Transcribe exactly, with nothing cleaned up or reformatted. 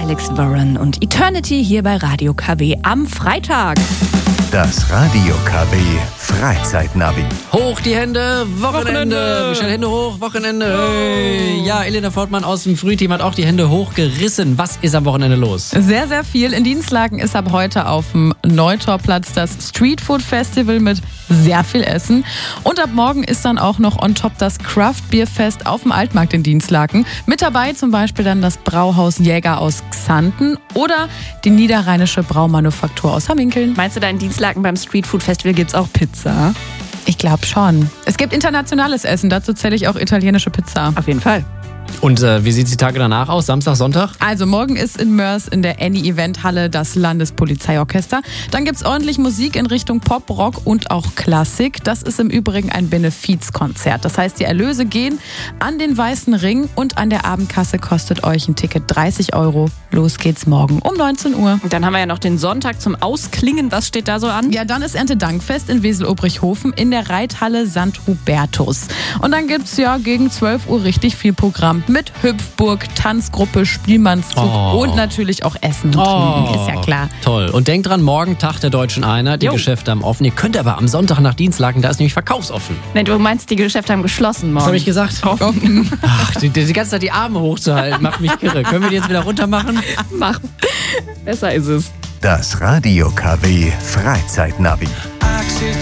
Alex Warren und Eternity hier bei Radio K W am Freitag. Das Radio K W Freizeitnavi. Hoch die Hände, Wochenende. Wochenende. Michelle, Hände hoch, Wochenende. Hey. Ja, Elena Fortmann aus dem Frühteam hat auch die Hände hochgerissen. Was ist am Wochenende los? Sehr, sehr viel. In Dienstlaken ist ab heute auf dem Neutorplatz das Street Food Festival mit sehr viel Essen. Und ab morgen ist dann auch noch on top das Craft Beer Fest auf dem Altmarkt in Dienstlaken. Mit dabei zum Beispiel dann das Brauhaus Jäger aus Xanten oder die Niederrheinische Braumanufaktur aus Hamminkeln. Meinst du, da in Dienstlaken beim Street Food Festival gibt's auch Pizza? Ich glaube schon. Es gibt internationales Essen, dazu zähle ich auch italienische Pizza. Auf jeden Fall. Und äh, wie sieht die Tage danach aus? Samstag, Sonntag? Also morgen ist in Mörs in der Annie Event Halle das Landespolizeiorchester. Dann gibt's ordentlich Musik in Richtung Pop, Rock und auch Klassik. Das ist im Übrigen ein Benefizkonzert. Das heißt, die Erlöse gehen an den Weißen Ring und an der Abendkasse kostet euch ein Ticket dreißig Euro. Los geht's morgen um neunzehn Uhr. Und dann haben wir ja noch den Sonntag zum Ausklingen. Was steht da so an? Ja, dann ist Erntedankfest in Wesel-Obrichhofen in der Reithalle Sankt Hubertus. Und dann gibt's ja gegen zwölf Uhr richtig viel Programm mit Hüpfburg, Tanzgruppe, Spielmannszug Oh. und natürlich auch Essen und Oh, Trinken, ist ja klar. Toll. Und denkt dran, morgen Tag der Deutschen Einheit. Die Jo. Geschäfte haben offen. Ihr könnt aber am Sonntag nach Dienstlaken, da ist nämlich verkaufsoffen. Nee, du meinst, die Geschäfte haben geschlossen morgen. Was habe ich gesagt? Ach, die, die ganze Zeit die Arme hochzuhalten, macht mich kirre. Können wir die jetzt wieder runter machen? Mach. Besser ist es. Das Radio K W Freizeitnavi. Oxytocin.